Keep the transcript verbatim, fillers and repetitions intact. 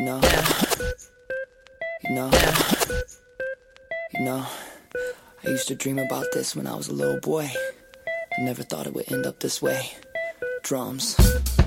know, you know, you know, I used to dream about this when I was a little boy. I never thought it would end up this way. Drums.